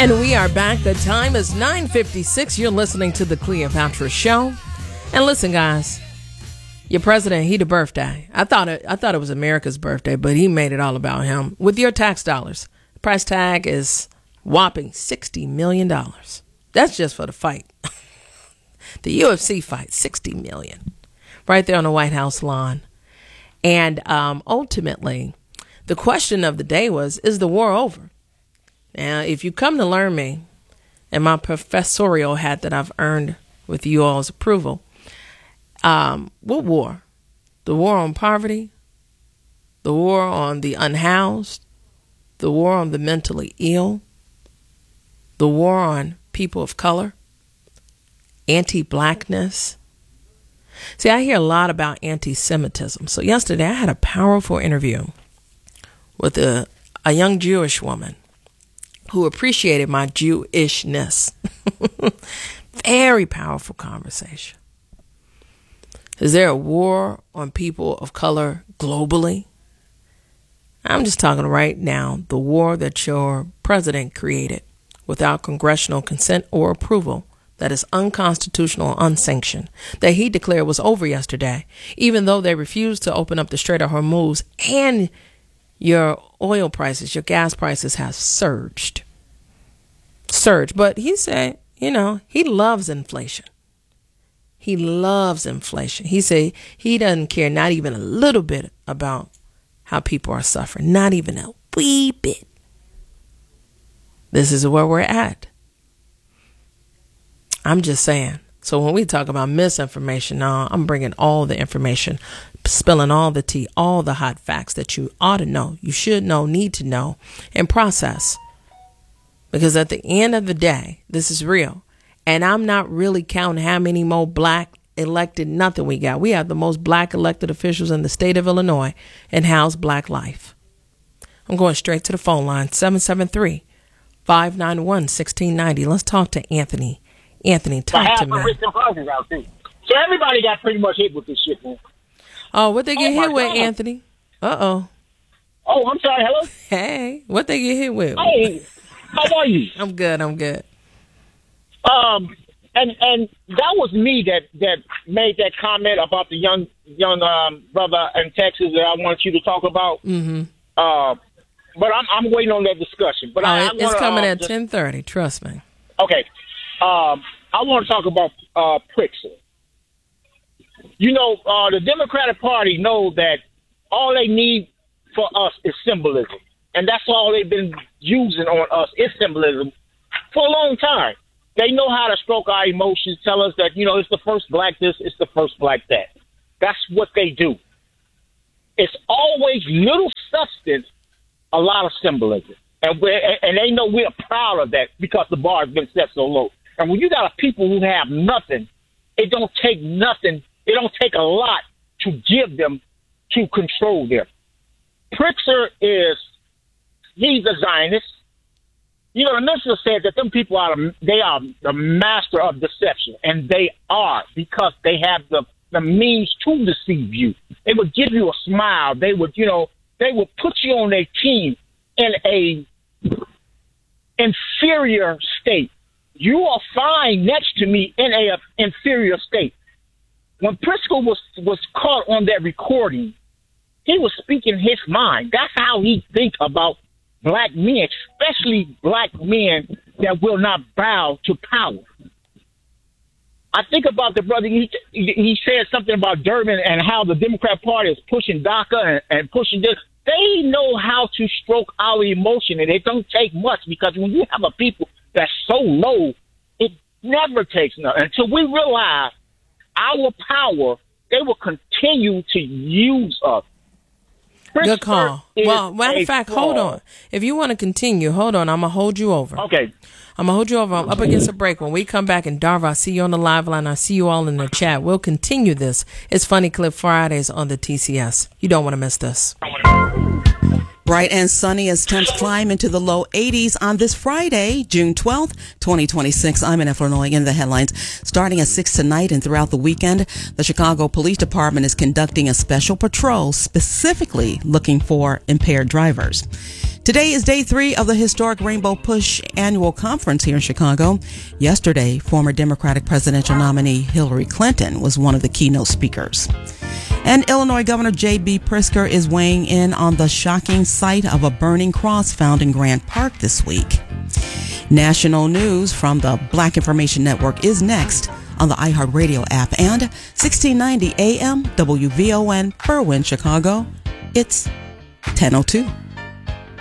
And we are back. The time is 9:56. You're listening to the Cleopatra Show. And listen, guys, your president, he the birthday. I thought it was America's birthday, but he made it all about him. With your tax dollars, the price tag is whopping $60 million. That's just for the fight. The UFC fight, $60 million. Right there on the White House lawn. And ultimately, the question of the day was, is the war over? Now, if you come to learn me and my professorial hat that I've earned with you all's approval, what war? The war on poverty? The war on the unhoused? The war on the mentally ill? The war on people of color? Anti-blackness? See, I hear a lot about anti-Semitism. So yesterday I had a powerful interview with a young Jewish woman who appreciated my Jewishness. Very powerful conversation. Is there a war on people of color globally? I'm just talking right now, the war that your president created without congressional consent or approval, that is unconstitutional, unsanctioned, that he declared was over yesterday, even though they refused to open up the Strait of Hormuz, and your oil prices, your gas prices have surged. But he said, he loves inflation. He loves inflation. He said he doesn't care not even a little bit about how people are suffering, not even a wee bit. This is where we're at. I'm just saying. So when we talk about misinformation, now I'm bringing all the information, spilling all the tea, all the hot facts that you ought to know, you should know, need to know, and process. Because at the end of the day, this is real. And I'm not really counting how many more black elected nothing we got. We have the most black elected officials in the state of Illinois and house black life. I'm going straight to the phone line, 773-591-1690. Let's talk to Anthony. Anthony, talk to me. So everybody got pretty much hit with this shit, man. Oh, what they get hit with, Anthony? Uh-oh. Oh, I'm sorry. Hello? Hey, what they get hit with? Hey, how are you? I'm good. And that was me that made that comment about the young brother in Texas that I want you to talk about. Mm-hmm. But I'm waiting on that discussion. But it's coming at 10:30. Trust me. Okay. I want to talk about Pritzker. The Democratic Party know that all they need for us is symbolism. And that's all they've been using on us is symbolism for a long time. They know how to stroke our emotions, tell us that, it's the first black this, it's the first black that. That's what they do. It's always little substance, a lot of symbolism. And they know we're proud of that because the bar has been set so low. And when you got a people who have nothing, it don't take nothing. It don't take a lot to give them to control them. Pritzker he's a Zionist. The minister said that them people are the master of deception, and they are, because they have the means to deceive you. They would give you a smile. They would put you on their team in a inferior state. You are fine next to me in a inferior state. When Pritzker was caught on that recording, he was speaking his mind. That's how he think about black men, especially black men that will not bow to power. I think about the brother, he said something about Durbin and how the Democrat Party is pushing DACA and pushing this. They know how to stroke our emotion, and it don't take much, because when you have a people that's so low, it never takes nothing. Until we realize our power, they will continue to use us. Good call. Well, matter of fact, hold on. If you want to continue, hold on. I'm going to hold you over. Okay. I'm going to hold you over. I'm up against a break. When we come back, in Darva, I see you on the live line. I see you all in the chat. We'll continue this. It's Funny Clip Fridays on the TCS. You don't want to miss this. Bright and sunny as temps climb into the low 80s on this Friday, June 12th, 2026. I'm in Illinois in the headlines. Starting at 6 tonight and throughout the weekend, the Chicago Police Department is conducting a special patrol specifically looking for impaired drivers. Today is day 3 of the historic Rainbow Push annual conference here in Chicago. Yesterday, former Democratic presidential nominee Hillary Clinton was one of the keynote speakers. And Illinois Governor J.B. Pritzker is weighing in on the shocking sight of a burning cross found in Grant Park this week. National news from the Black Information Network is next on the iHeartRadio app and 1690 AM WVON Berwyn, Chicago. It's 10:02.